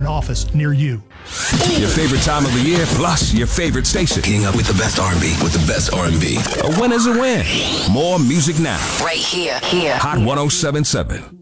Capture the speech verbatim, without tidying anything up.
office near you. Your favorite time of the year, plus your favorite station. Getting up with the best R and B, with the best R and B. A win is a win. More music now. Right here, here. Hot one oh seven point seven.